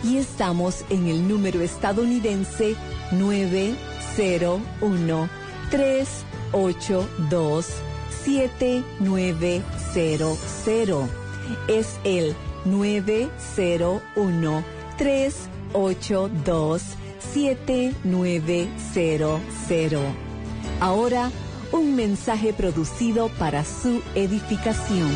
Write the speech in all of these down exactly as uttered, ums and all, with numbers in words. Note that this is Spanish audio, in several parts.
y estamos en el número estadounidense nueve cero uno, tres ocho dos, siete nueve cero cero. Es el nueve cero uno, tres ocho dos, siete nueve cero cero. Ahora, un mensaje producido para su edificación.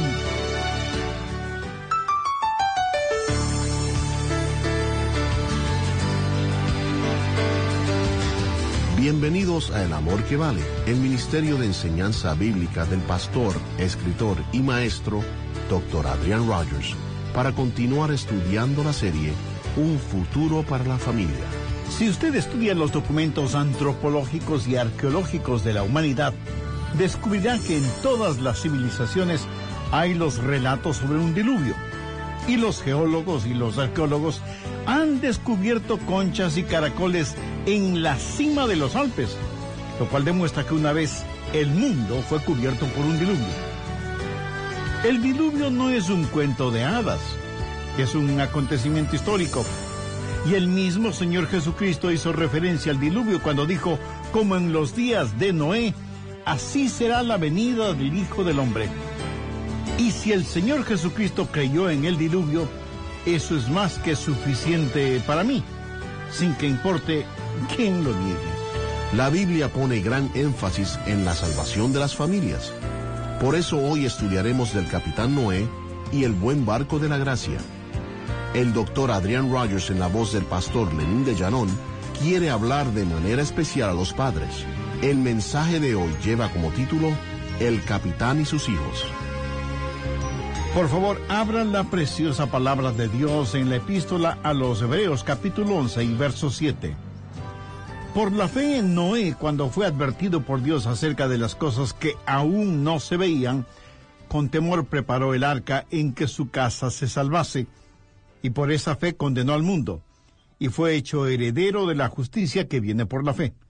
Bienvenidos a El Amor que Vale, el ministerio de enseñanza bíblica del pastor, escritor y maestro, doctor Adrian Rogers, para continuar estudiando la serie Un futuro para la familia. Si usted estudia los documentos antropológicos y arqueológicos de la humanidad, descubrirá que en todas las civilizaciones hay los relatos sobre un diluvio. Y los geólogos y los arqueólogos han descubierto conchas y caracoles en la cima de los Alpes, lo cual demuestra que una vez el mundo fue cubierto por un diluvio. El diluvio no es un cuento de hadas, es un acontecimiento histórico. Y el mismo Señor Jesucristo hizo referencia al diluvio cuando dijo, como en los días de Noé, así será la venida del Hijo del Hombre. Y si el Señor Jesucristo creyó en el diluvio, eso es más que suficiente para mí, sin que importe quién lo niegue. La Biblia pone gran énfasis en la salvación de las familias. Por eso hoy estudiaremos del capitán Noé y el buen barco de la gracia. El doctor Adrian Rogers, en la voz del pastor Lenín de Llanón, quiere hablar de manera especial a los padres. El mensaje de hoy lleva como título El capitán y sus hijos. Por favor, abran la preciosa palabra de Dios en la epístola a los Hebreos, capítulo once y verso siete. Por la fe en Noé, cuando fue advertido por Dios acerca de las cosas que aún no se veían, con temor preparó el arca en que su casa se salvase, y por esa fe condenó al mundo, y fue hecho heredero de la justicia que viene por la fe.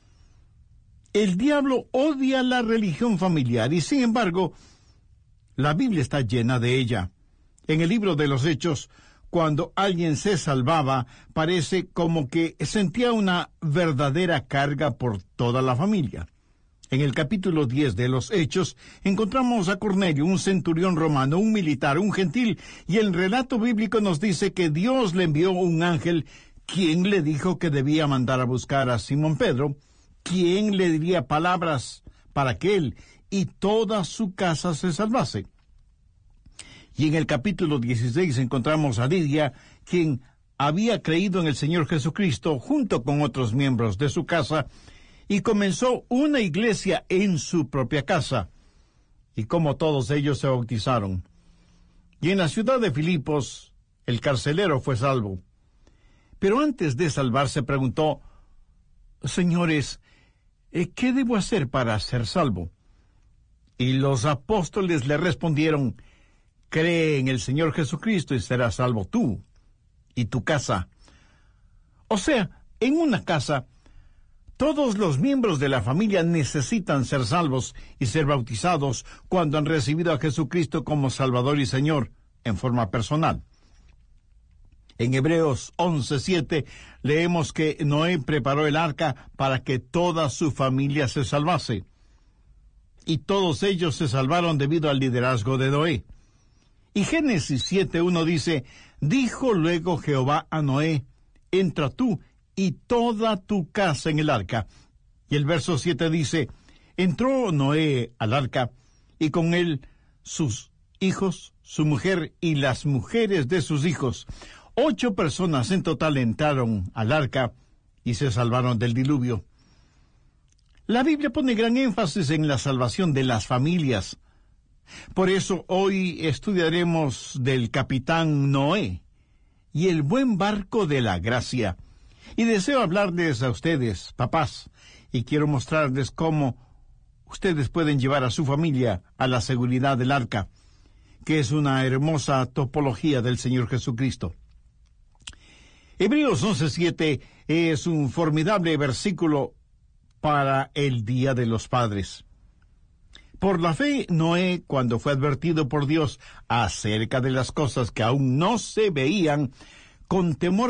El diablo odia la religión familiar, y sin embargo, la Biblia está llena de ella. En el libro de los Hechos, cuando alguien se salvaba, parece como que sentía una verdadera carga por toda la familia. En el capítulo diez de los Hechos, encontramos a Cornelio, un centurión romano, un militar, un gentil, y el relato bíblico nos dice que Dios le envió un ángel, quien le dijo que debía mandar a buscar a Simón Pedro, quien le diría palabras para que él y toda su casa se salvase. Y en el capítulo dieciséis encontramos a Lidia, quien había creído en el Señor Jesucristo junto con otros miembros de su casa, y comenzó una iglesia en su propia casa, y como todos ellos se bautizaron. Y en la ciudad de Filipos, el carcelero fue salvo. Pero antes de salvarse preguntó, Señores, ¿qué debo hacer para ser salvo? Y los apóstoles le respondieron, cree en el Señor Jesucristo y serás salvo tú y tu casa. O sea, en una casa, todos los miembros de la familia necesitan ser salvos y ser bautizados cuando han recibido a Jesucristo como Salvador y Señor en forma personal. En Hebreos once siete leemos que Noé preparó el arca para que toda su familia se salvase. Y todos ellos se salvaron debido al liderazgo de Noé. Y Génesis siete uno dice, dijo luego Jehová a Noé, entra tú y toda tu casa en el arca. Y el verso siete dice, entró Noé al arca, y con él sus hijos, su mujer y las mujeres de sus hijos. Ocho personas en total entraron al arca y se salvaron del diluvio. La Biblia pone gran énfasis en la salvación de las familias. Por eso hoy estudiaremos del capitán Noé y el buen barco de la gracia. Y deseo hablarles a ustedes, papás, y quiero mostrarles cómo ustedes pueden llevar a su familia a la seguridad del arca, que es una hermosa topología del Señor Jesucristo. Hebreos once siete es un formidable versículo para el Día de los Padres. Por la fe, Noé, cuando fue advertido por Dios acerca de las cosas que aún no se veían, con temor